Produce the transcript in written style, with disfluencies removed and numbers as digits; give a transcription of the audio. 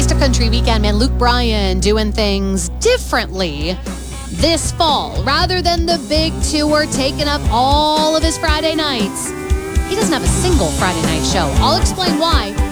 Taste of Country weekend, man. Luke Bryan doing things differently this fall. Rather than the big tour taking up all of his Friday nights, he doesn't have a single Friday night show. I'll explain why